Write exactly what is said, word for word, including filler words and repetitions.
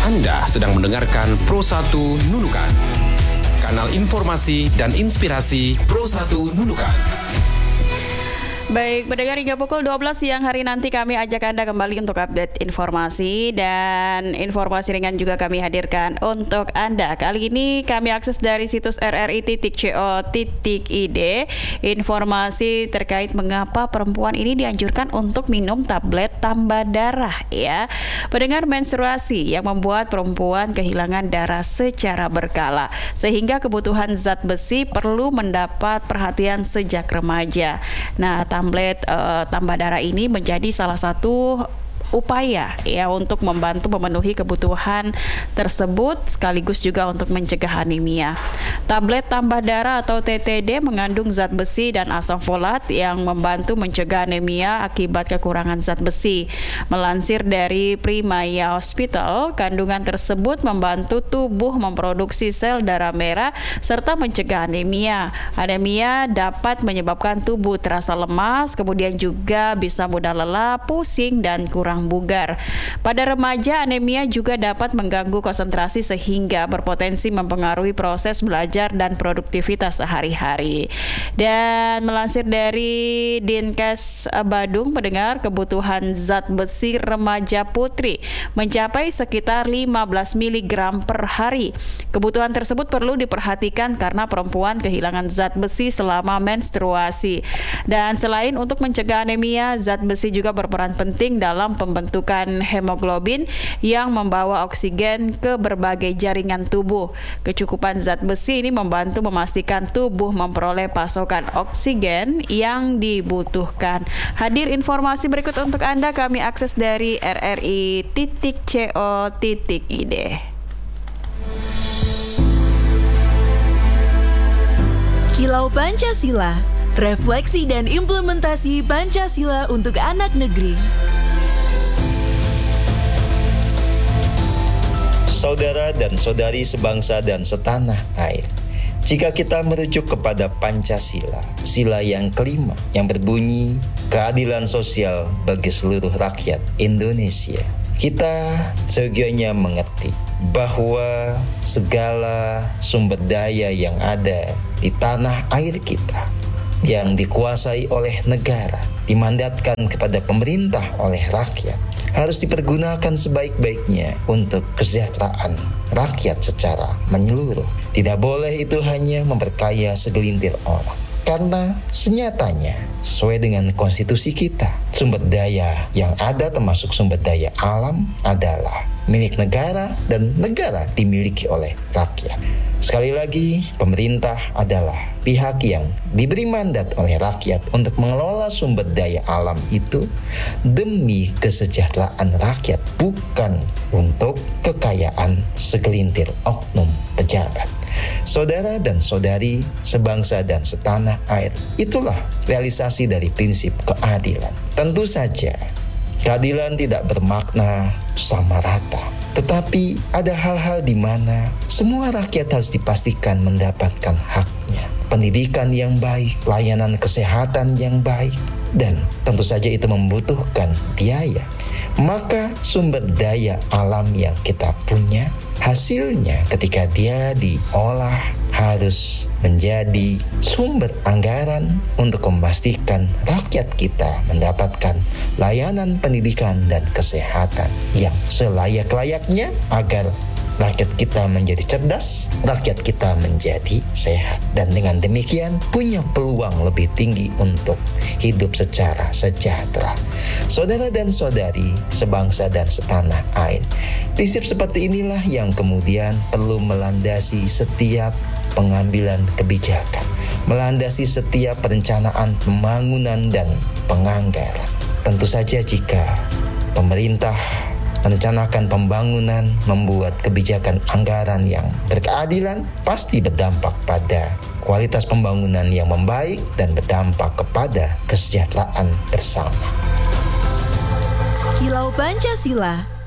Anda sedang mendengarkan Pro satu Nunukan, kanal informasi dan inspirasi Pro satu Nunukan. Baik, pendengar, hingga pukul dua belas siang hari nanti kami ajak Anda kembali untuk update informasi, dan informasi ringan juga kami hadirkan untuk Anda. Kali ini kami akses dari situs r r i titik co titik i d informasi terkait mengapa perempuan ini dianjurkan untuk minum tablet tambah darah, ya. Pendengar, menstruasi yang membuat perempuan kehilangan darah secara berkala sehingga kebutuhan zat besi perlu mendapat perhatian sejak remaja. Nah, tablet uh, tambah darah ini menjadi salah satu upaya ya untuk membantu memenuhi kebutuhan tersebut sekaligus juga untuk mencegah anemia. Tablet tambah darah atau T T D mengandung zat besi dan asam folat yang membantu mencegah anemia akibat kekurangan zat besi. Melansir dari Primaya Hospital, kandungan tersebut membantu tubuh memproduksi sel darah merah serta mencegah anemia. Anemia dapat menyebabkan tubuh terasa lemas, kemudian juga bisa mudah lelah, pusing, dan kurang bugar. Pada remaja, anemia juga dapat mengganggu konsentrasi sehingga berpotensi mempengaruhi proses belajar dan produktivitas sehari-hari. Dan melansir dari Dinkes Badung, pendengar, kebutuhan zat besi remaja putri mencapai sekitar lima belas miligram per hari. Kebutuhan tersebut perlu diperhatikan karena perempuan kehilangan zat besi selama menstruasi. Dan selain untuk mencegah anemia, zat besi juga berperan penting dalam pembentukan hemoglobin yang membawa oksigen ke berbagai jaringan tubuh. Kecukupan zat besi ini membantu memastikan tubuh memperoleh pasokan oksigen yang dibutuhkan. Hadir informasi berikut untuk Anda, kami akses dari r r i titik co titik i d. Kilau Pancasila, refleksi dan implementasi Pancasila untuk anak negeri. Saudara dan saudari sebangsa dan setanah air, jika kita merujuk kepada Pancasila, sila yang kelima yang berbunyi keadilan sosial bagi seluruh rakyat Indonesia, kita seyogianya mengerti bahwa segala sumber daya yang ada di tanah air kita yang dikuasai oleh negara, dimandatkan kepada pemerintah oleh rakyat, harus dipergunakan sebaik-baiknya untuk kesejahteraan rakyat secara menyeluruh. Tidak boleh itu hanya memperkaya segelintir orang. Karena senyatanya, sesuai dengan konstitusi kita, sumber daya yang ada termasuk sumber daya alam adalah milik negara dan negara dimiliki oleh rakyat. Sekali lagi, pemerintah adalah pihak yang diberi mandat oleh rakyat untuk mengelola sumber daya alam itu demi kesejahteraan rakyat, bukan untuk kekayaan segelintir oknum pejabat. Saudara dan saudari sebangsa dan setanah air, itulah realisasi dari prinsip keadilan. Tentu saja, keadilan tidak bermakna sama rata. Tetapi ada hal-hal di mana semua rakyat harus dipastikan mendapatkan haknya. Pendidikan yang baik, layanan kesehatan yang baik, dan tentu saja itu membutuhkan biaya. Maka sumber daya alam yang kita punya, hasilnya ketika dia diolah harus menjadi sumber anggaran untuk memastikan rakyat kita mendapatkan layanan pendidikan dan kesehatan yang selayak-layaknya agar rakyat kita menjadi cerdas, rakyat kita menjadi sehat, dan dengan demikian punya peluang lebih tinggi untuk hidup secara sejahtera. Saudara dan saudari sebangsa dan setanah air, prinsip seperti inilah yang kemudian perlu melandasi setiap pengambilan kebijakan, melandasi setiap perencanaan pembangunan dan penganggaran. Tentu saja jika pemerintah merencanakan pembangunan, membuat kebijakan anggaran yang berkeadilan, pasti berdampak pada kualitas pembangunan yang membaik dan berdampak kepada kesejahteraan bersama. Kilau Pancasila,